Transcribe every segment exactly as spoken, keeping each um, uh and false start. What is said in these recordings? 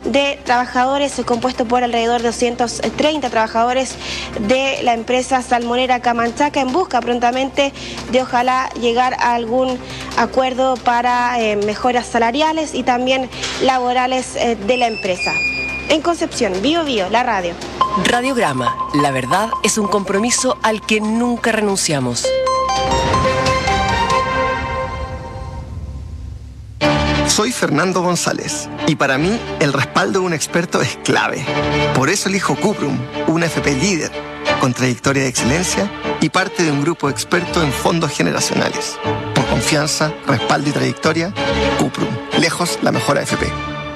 de trabajadores, compuesto por alrededor de doscientos treinta trabajadores de la empresa salmonera Camanchaca, en busca prontamente de ojalá llegar a algún acuerdo para eh, mejoras salariales y también laborales eh, de la empresa. En Concepción, Bio Bio, la radio. Radiograma, la verdad es un compromiso al que nunca renunciamos. Soy Fernando González y para mí el respaldo de un experto es clave. Por eso elijo Cuprum, una F P líder, con trayectoria de excelencia y parte de un grupo experto en fondos generacionales. Por confianza, respaldo y trayectoria, Cuprum, lejos la mejor A F P.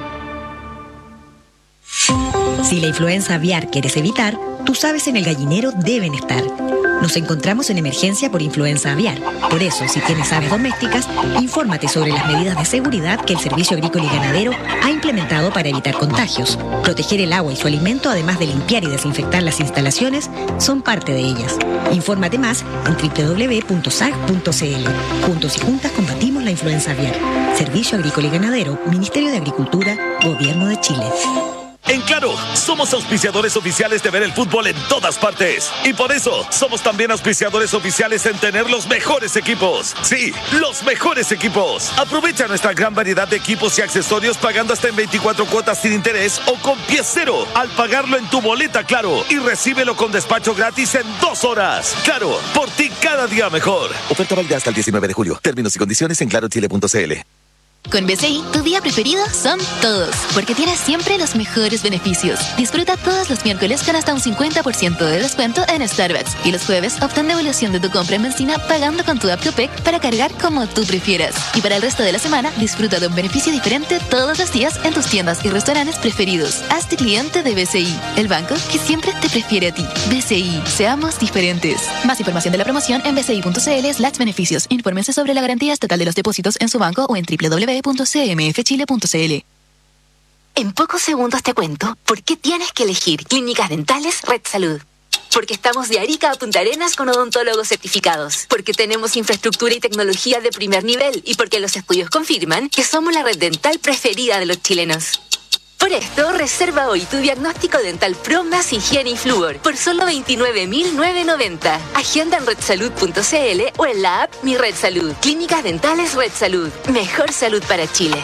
Si la influenza aviar quieres evitar, tus aves en el gallinero deben estar. Nos encontramos en emergencia por influenza aviar. Por eso, si tienes aves domésticas, infórmate sobre las medidas de seguridad que el Servicio Agrícola y Ganadero ha implementado para evitar contagios. Proteger el agua y su alimento, además de limpiar y desinfectar las instalaciones, son parte de ellas. Infórmate más en doble u doble u doble u punto s a g punto c l. Juntos y juntas combatimos la influenza aviar. Servicio Agrícola y Ganadero, Ministerio de Agricultura, Gobierno de Chile. En Claro, somos auspiciadores oficiales de ver el fútbol en todas partes. Y por eso, somos también auspiciadores oficiales en tener los mejores equipos. Sí, los mejores equipos. Aprovecha nuestra gran variedad de equipos y accesorios pagando hasta en veinticuatro cuotas sin interés o con pie cero al pagarlo en tu boleta Claro. Y recíbelo con despacho gratis en dos horas. Claro, por ti cada día mejor. Oferta válida hasta el diecinueve de julio. Términos y condiciones en claro chile punto c l. Con B C I, tu día preferido son todos, porque tienes siempre los mejores beneficios. Disfruta todos los miércoles con hasta un cincuenta por ciento de descuento en Starbucks. Y los jueves, obtén devolución de tu compra en benzina pagando con tu app Copec para cargar como tú prefieras. Y para el resto de la semana, disfruta de un beneficio diferente todos los días en tus tiendas y restaurantes preferidos. Hazte cliente de B C I, el banco que siempre te prefiere a ti. B C I, seamos diferentes. Más información de la promoción en bci punto c l slash beneficios. Infórmense sobre la garantía estatal de los depósitos en su banco o en doble u doble u doble u punto c m f chile punto c l. En pocos segundos te cuento por qué tienes que elegir Clínicas Dentales Red Salud. Porque estamos de Arica a Punta Arenas con odontólogos certificados. Porque tenemos infraestructura y tecnología de primer nivel. Y porque los estudios confirman que somos la red dental preferida de los chilenos. Por esto, reserva hoy tu diagnóstico dental Pro más higiene y flúor por solo veintinueve mil novecientos noventa. Agenda en red salud punto c l o en la app Mi Red Salud. Clínicas Dentales Red Salud. Mejor salud para Chile.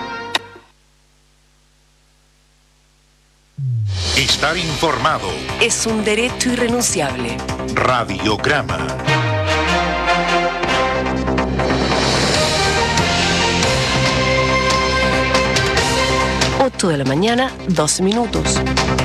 Estar informado es un derecho irrenunciable. Radiograma. ocho de la mañana, doce minutos.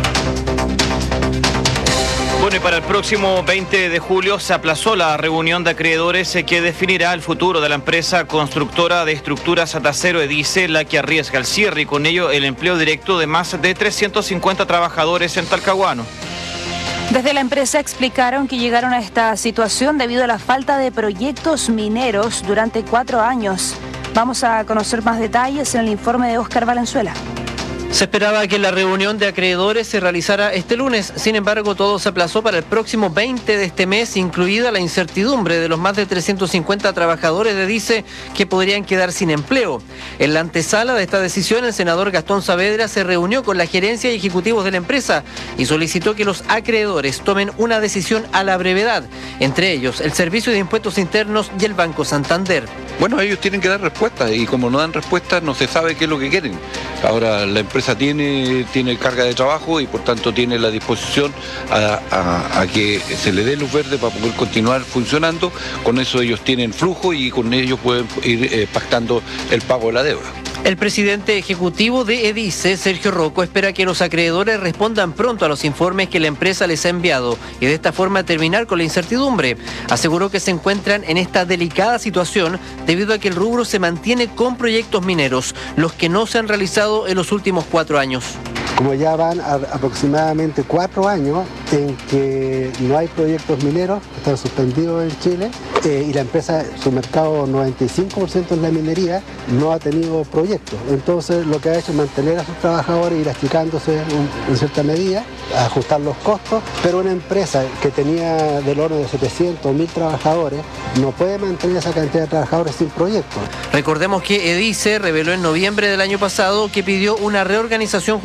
Bueno, y para el próximo veinte de julio se aplazó la reunión de acreedores que definirá el futuro de la empresa constructora de estructuras Atacero Edice, la que arriesga el cierre y con ello el empleo directo de más de trescientos cincuenta trabajadores en Talcahuano. Desde la empresa explicaron que llegaron a esta situación debido a la falta de proyectos mineros durante cuatro años. Vamos a conocer más detalles en el informe de Óscar Valenzuela. Se esperaba que la reunión de acreedores se realizara este lunes, sin embargo todo se aplazó para el próximo veinte de este mes, incluida la incertidumbre de los más de trescientos cincuenta trabajadores de Edice que podrían quedar sin empleo. En la antesala de esta decisión, el senador Gastón Saavedra se reunió con la gerencia y ejecutivos de la empresa y solicitó que los acreedores tomen una decisión a la brevedad, entre ellos el Servicio de Impuestos Internos y el Banco Santander. Bueno, ellos tienen que dar respuestas y como no dan respuestas no se sabe qué es lo que quieren. Ahora la empresa empresa tiene, tiene carga de trabajo y por tanto tiene la disposición a, a, a que se le dé luz verde para poder continuar funcionando. Con eso ellos tienen flujo y con ellos pueden ir eh, pactando el pago de la deuda. El presidente ejecutivo de Edice, Sergio Rocco, espera que los acreedores respondan pronto a los informes que la empresa les ha enviado y de esta forma terminar con la incertidumbre. Aseguró que se encuentran en esta delicada situación debido a que el rubro se mantiene con proyectos mineros, los que no se han realizado en los últimos cuatro años. Como ya van a aproximadamente cuatro años en que no hay proyectos mineros, están suspendidos en Chile, eh, y la empresa, su mercado noventa y cinco por ciento es la minería, no ha tenido proyectos. Entonces lo que ha hecho es mantener a sus trabajadores, ir achicándose en, en cierta medida, ajustar los costos, pero una empresa que tenía del orden de setecientos mil trabajadores no puede mantener esa cantidad de trabajadores sin proyectos. Recordemos que Edice reveló en noviembre del año pasado que pidió una reorganización